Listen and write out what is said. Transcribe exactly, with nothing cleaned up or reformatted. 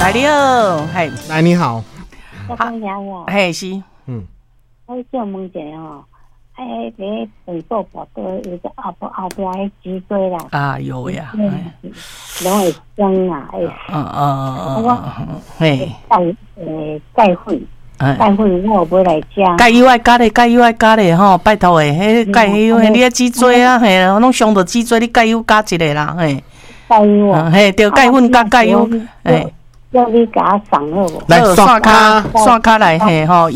来你好，嘿， 来你好， 我讲啥呀？ 嘿是， 嗯， 我想问一下哦，哎，迄个本座部队有个后后后边迄脊椎啦， 啊有呀， 拢会生啊，会嗯嗯嗯嗯，嘿， 钙诶钙粉，钙粉我有买来食。 钙油爱加咧，钙油爱加咧吼，拜托诶，迄钙油，迄你个脊椎啊，嘿，拢伤到脊椎，你钙油加一个啦，嘿， 钙油啊， 嘿，着钙粉加钙油，嘿。 叫你甲我送好无？ 来刷卡， 刷卡来，嘿吼。